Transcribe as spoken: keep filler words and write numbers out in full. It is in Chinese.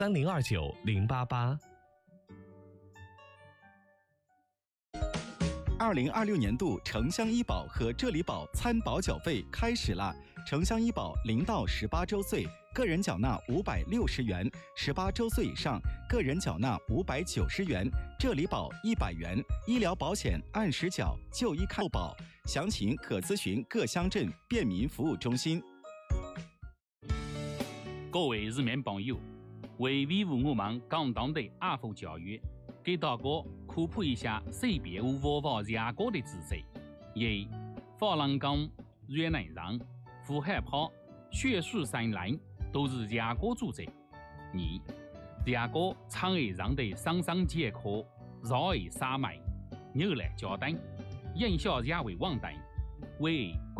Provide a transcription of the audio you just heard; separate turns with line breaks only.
三零二九零八八。
二零二六年度城乡医保和浙理保参保缴费开始啦！城乡医保零到十八周岁，个人缴纳五百六十元；十八周岁以上，个人缴纳五百九十元；浙理保一百元。医疗保险按时缴，就医看保，详情可咨询各乡镇便民服务中心。
各位市民朋友，为维护我们广东的爱护教育，给大家科普一下识别无法法牙膏的知识：一、珐琅钢、软能让、呼害怕、血水散烂都是牙膏组织。二、牙膏长而让的伤伤结壳，绕而撒埋，扭来夹蛋，影响牙为黄蛋，为